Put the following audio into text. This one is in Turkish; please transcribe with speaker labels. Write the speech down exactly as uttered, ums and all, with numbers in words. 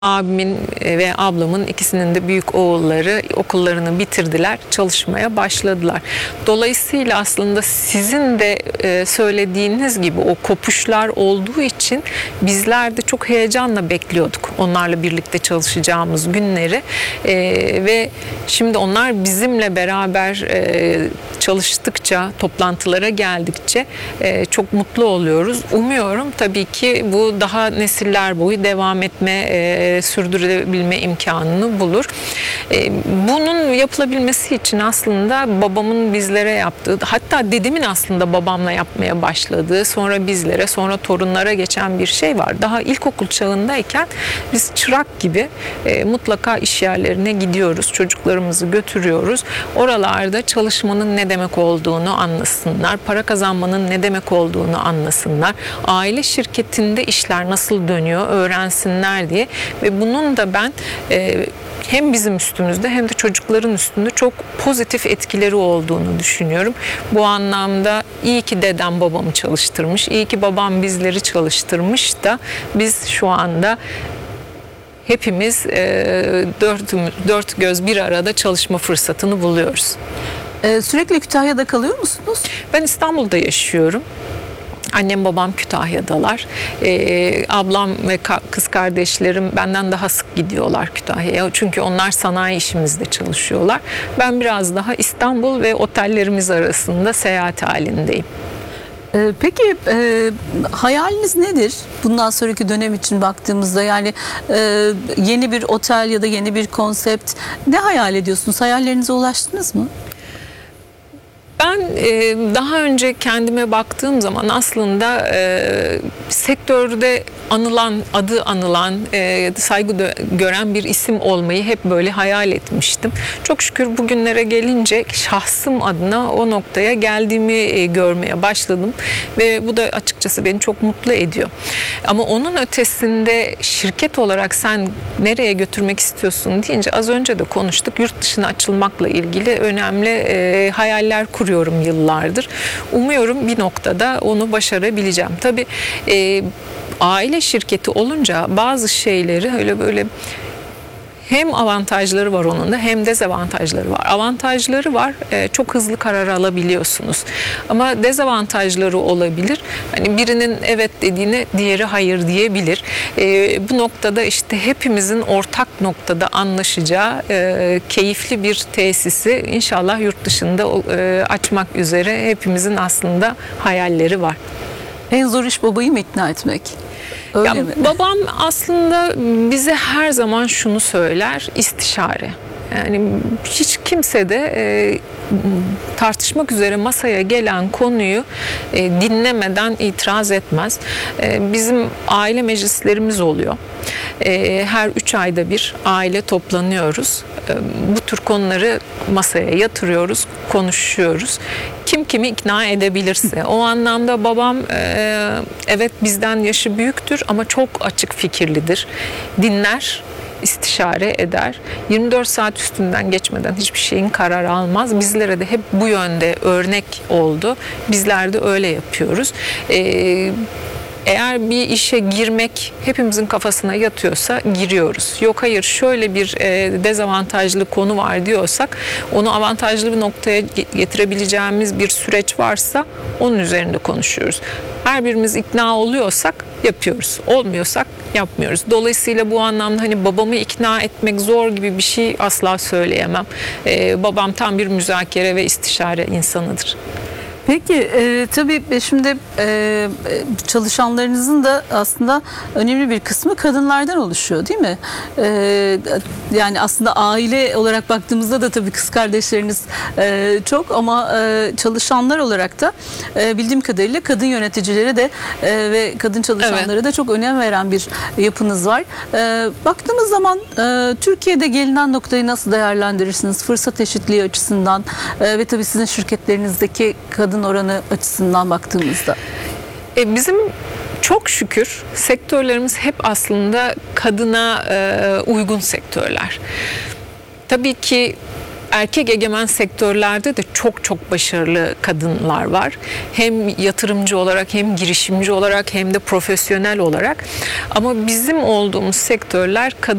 Speaker 1: Abimin ve ablamın ikisinin de büyük oğulları okullarını bitirdiler, çalışmaya başladılar. Dolayısıyla aslında sizin de söylediğiniz gibi o kopuşlar olduğu için bizler de çok heyecanla bekliyorduk onlarla birlikte çalışacağımız günleri. Ve şimdi onlar bizimle beraber çalıştıkça, toplantılara geldikçe çok mutlu oluyoruz. Umuyorum tabii ki bu daha nesiller boyu devam etme sürdürebilme imkanını bulur. Bunun yapılabilmesi için aslında babamın bizlere yaptığı, hatta dedemin aslında babamla yapmaya başladığı, sonra bizlere, sonra torunlara geçen bir şey var. Daha ilkokul çağındayken biz çırak gibi mutlaka iş yerlerine gidiyoruz, çocuklarımızı götürüyoruz. Oralarda çalışmanın ne demek olduğunu anlasınlar, para kazanmanın ne demek olduğunu anlasınlar, aile şirketinde işler nasıl dönüyor öğrensinler diye. Ve bunun da ben e, hem bizim üstümüzde hem de çocukların üstünde çok pozitif etkileri olduğunu düşünüyorum. Bu anlamda iyi ki dedem babamı çalıştırmış, iyi ki babam bizleri çalıştırmış da biz şu anda hepimiz e, dört, dört göz bir arada çalışma fırsatını buluyoruz.
Speaker 2: Ee, sürekli Kütahya'da kalıyor musunuz?
Speaker 1: Ben İstanbul'da yaşıyorum. Annem babam Kütahya'dalar. Ee, ablam ve ka- kız kardeşlerim benden daha sık gidiyorlar Kütahya'ya. Çünkü onlar sanayi işimizde çalışıyorlar. Ben biraz daha İstanbul ve otellerimiz arasında seyahat halindeyim.
Speaker 2: Ee, peki e, hayaliniz nedir? Bundan sonraki dönem için baktığımızda yani e, yeni bir otel ya da yeni bir konsept ne hayal ediyorsunuz? Hayallerinize ulaştınız mı?
Speaker 1: Ben e, daha önce kendime baktığım zaman aslında e, sektörde anılan, adı anılan, e, saygı gören bir isim olmayı hep böyle hayal etmiştim. Çok şükür bugünlere gelince şahsım adına o noktaya geldiğimi e, görmeye başladım ve bu da açıkçası beni çok mutlu ediyor. Ama onun ötesinde şirket olarak sen nereye götürmek istiyorsun deyince az önce de konuştuk. Yurt dışına açılmakla ilgili önemli e, hayaller kuruyorum yıllardır. Umuyorum bir noktada onu başarabileceğim. Tabii e, aile şirketi olunca bazı şeyleri öyle böyle hem avantajları var onun da hem dezavantajları var. Avantajları var, çok hızlı karar alabiliyorsunuz. Ama dezavantajları olabilir. Hani birinin evet dediğine diğeri hayır diyebilir. Bu noktada işte hepimizin ortak noktada anlaşacağı keyifli bir tesisi inşallah yurt dışında açmak üzere hepimizin aslında hayalleri var.
Speaker 2: En zor iş babayı mı ikna etmek? Öyle
Speaker 1: ya,
Speaker 2: mi?
Speaker 1: Babam aslında bize her zaman şunu söyler, istişare. Yani hiç kimse de e, tartışmak üzere masaya gelen konuyu e, dinlemeden itiraz etmez. E, bizim aile meclislerimiz oluyor. E, her üç ayda bir aile toplanıyoruz. E, bu tür konuları masaya yatırıyoruz, konuşuyoruz. Kim kimi ikna edebilirse. O anlamda babam e, evet bizden yaşı büyüktür ama çok açık fikirlidir. Dinler, istişare eder. yirmi dört saat üstünden geçmeden hiçbir şeyin kararı almaz. Bizlere de hep bu yönde örnek oldu. Bizler de öyle yapıyoruz. Ee, Eğer bir işe girmek hepimizin kafasına yatıyorsa giriyoruz. Yok hayır şöyle bir e, dezavantajlı konu var diyorsak onu avantajlı bir noktaya getirebileceğimiz bir süreç varsa onun üzerinde konuşuyoruz. Her birimiz ikna oluyorsak yapıyoruz. Olmuyorsak yapmıyoruz. Dolayısıyla bu anlamda hani babamı ikna etmek zor gibi bir şey asla söyleyemem. Ee, babam tam bir müzakere ve istişare insanıdır.
Speaker 2: Peki e, tabii şimdi e, çalışanlarınızın da aslında önemli bir kısmı kadınlardan oluşuyor değil mi? E, yani aslında aile olarak baktığımızda da tabii kız kardeşleriniz e, çok ama e, çalışanlar olarak da e, bildiğim kadarıyla kadın yöneticilere de e, ve kadın çalışanlara evet. da çok önem veren bir yapınız var. E, baktığımız zaman e, Türkiye'de gelinen noktayı nasıl değerlendirirsiniz? Fırsat eşitliği açısından e, ve tabii sizin şirketlerinizdeki kadın oranı açısından baktığımızda?
Speaker 1: E, bizim çok şükür sektörlerimiz hep aslında kadına e, uygun sektörler. Tabii ki erkek egemen sektörlerde de çok çok başarılı kadınlar var. Hem yatırımcı olarak hem girişimci olarak hem de profesyonel olarak. Ama bizim olduğumuz sektörler kadın